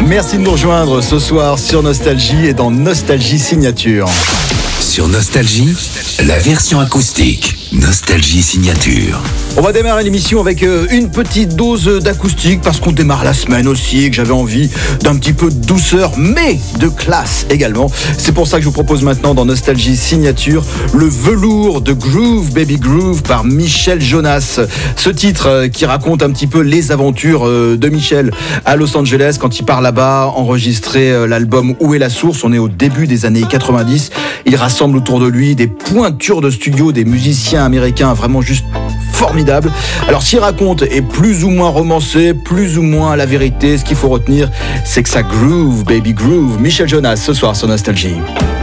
Merci de nous rejoindre ce soir sur Nostalgie et dans Nostalgie Signature. Sur Nostalgie, la version acoustique. Nostalgie Signature. On va démarrer l'émission avec une petite dose d'acoustique parce qu'on démarre la semaine aussi et que j'avais envie d'un petit peu de douceur mais de classe également. C'est pour ça que je vous propose maintenant dans Nostalgie Signature le velours de Groove Baby Groove par Michel Jonas. Ce titre qui raconte un petit peu les aventures de Michel à Los Angeles quand il part là-bas enregistrer l'album Où est la source. On est au début des années 90. Il rassemble autour de lui des pointures de studio, des musiciens américains vraiment juste formidable. Alors, ce qu'il raconte est plus ou moins romancé, plus ou moins la vérité. Ce qu'il faut retenir, c'est que ça groove, baby groove. Michel Jonas, ce soir sur Nostalgie.